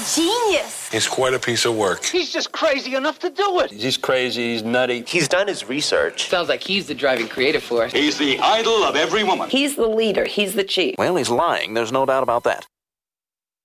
genius. It's quite a piece of work. He's just crazy enough to do it. He's crazy, he's nutty. He's done his research. Sounds like he's the driving creative force. He's the idol of every woman. He's the leader. He's the chief. Well, he's lying. There's no doubt about that.